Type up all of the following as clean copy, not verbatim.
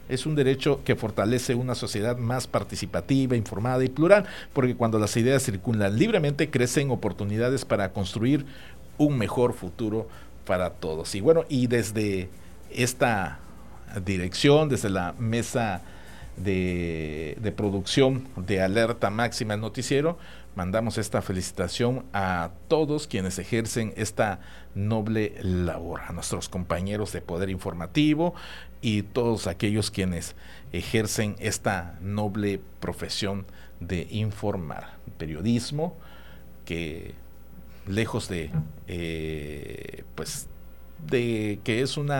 Es un derecho que fortalece una sociedad más participativa, informada y plural, porque cuando las ideas circulan libremente, crecen oportunidades para construir un mejor futuro para todos. Y bueno, y desde esta dirección, desde la mesa de producción de Alerta Máxima el Noticiero, mandamos esta felicitación a todos quienes ejercen esta noble labor, a nuestros compañeros de Poder Informativo y todos aquellos quienes ejercen esta noble profesión de informar. Periodismo que lejos de pues de que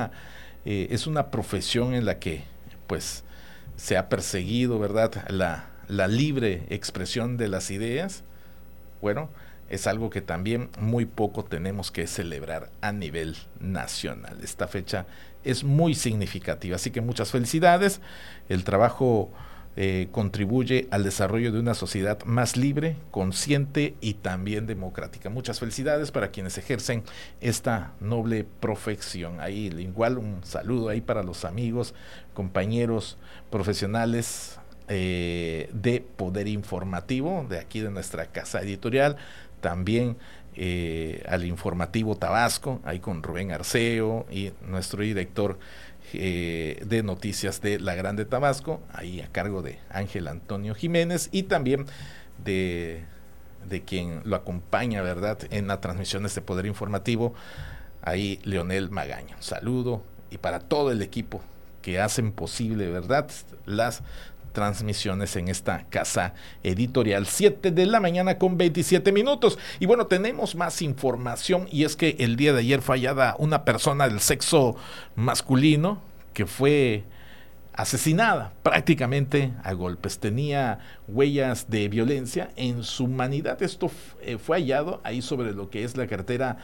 es una profesión en la que pues se ha perseguido, ¿verdad?, la libre expresión de las ideas. Bueno, es algo que también muy poco tenemos que celebrar a nivel nacional. Esta fecha es muy significativa, así que muchas felicidades. El trabajo contribuye al desarrollo de una sociedad más libre, consciente y también democrática. Muchas felicidades para quienes ejercen esta noble profesión. Ahí igual un saludo ahí para los amigos, compañeros profesionales de Poder Informativo, de aquí de nuestra casa editorial, también al Informativo Tabasco, ahí con Rubén Arceo y nuestro director de noticias de La Grande Tabasco, ahí a cargo de Ángel Antonio Jiménez, y también de quien lo acompaña, ¿verdad?, en las transmisiones de Poder Informativo, ahí Leonel Magaña. Un saludo, y para todo el equipo que hacen posible, ¿verdad?, las transmisiones en esta casa editorial. 7 de la mañana con 27 minutos. Y bueno, tenemos más información, y es que el día de ayer fue hallada una persona del sexo masculino que fue asesinada prácticamente a golpes. Tenía huellas de violencia en su humanidad. Esto fue hallado ahí sobre lo que es la carretera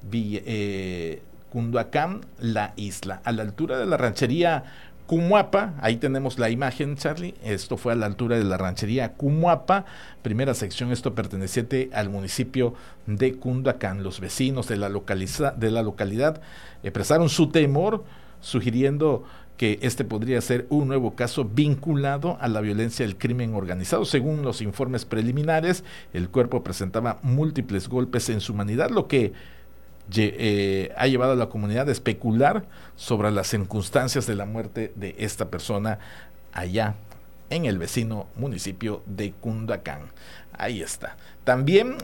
Cunduacán, La Isla, a la altura de la ranchería Cumuapa. Ahí tenemos la imagen, Charlie. Esto fue a la altura de la ranchería Cumuapa, primera sección, esto perteneciente al municipio de Cunduacán. Los vecinos de la localidad expresaron su temor, sugiriendo que este podría ser un nuevo caso vinculado a la violencia del crimen organizado. Según los informes preliminares, el cuerpo presentaba múltiples golpes en su humanidad, lo que ha llevado a la comunidad a especular sobre las circunstancias de la muerte de esta persona allá en el vecino municipio de Cunduacán. Ahí está. También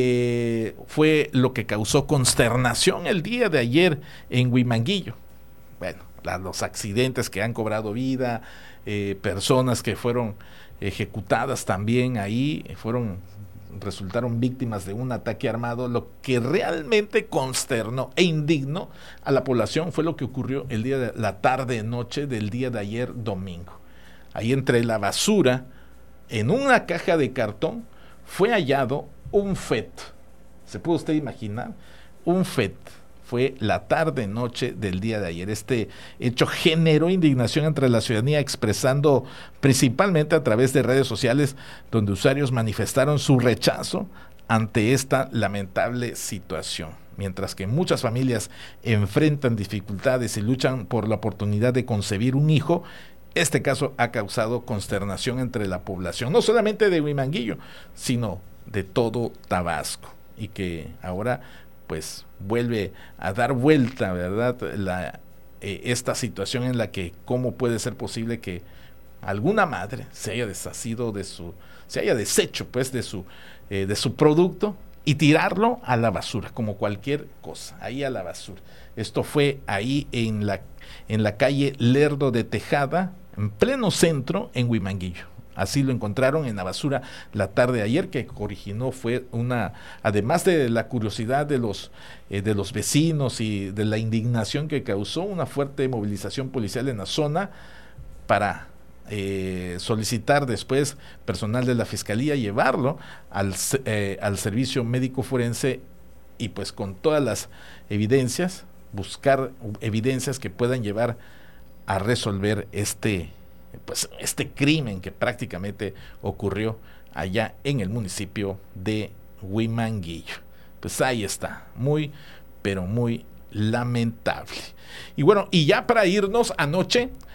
fue lo que causó consternación el día de ayer en Huimanguillo. Bueno, los accidentes que han cobrado vida, personas que fueron ejecutadas también ahí, resultaron víctimas de un ataque armado. Lo que realmente consternó e indignó a la población fue lo que ocurrió el día de la tarde noche del día de ayer domingo. Ahí entre la basura, en una caja de cartón, fue hallado un feto. ¿Se puede usted imaginar? Un feto. Fue la tarde noche del día de ayer. Este hecho generó indignación entre la ciudadanía, expresando principalmente a través de redes sociales, donde usuarios manifestaron su rechazo ante esta lamentable situación. Mientras que muchas familias enfrentan dificultades y luchan por la oportunidad de concebir un hijo, este caso ha causado consternación entre la población, no solamente de Huimanguillo, sino de todo Tabasco, y que ahora pues vuelve a dar vuelta, ¿verdad?, esta situación en la que cómo puede ser posible que alguna madre se haya deshecho pues de su producto y tirarlo a la basura, como cualquier cosa, ahí a la basura. Esto fue ahí en la calle Lerdo de Tejada, en pleno centro, en Huimanguillo. Así lo encontraron en la basura la tarde de ayer, que originó fue además de la curiosidad de los vecinos y de la indignación que causó, una fuerte movilización policial en la zona para solicitar después personal de la fiscalía, llevarlo al servicio médico forense, y pues con todas las evidencias, buscar evidencias que puedan llevar a resolver este crimen que prácticamente ocurrió allá en el municipio de Huimanguillo. Pues ahí está, muy, pero muy lamentable. Y bueno, y ya para irnos, anoche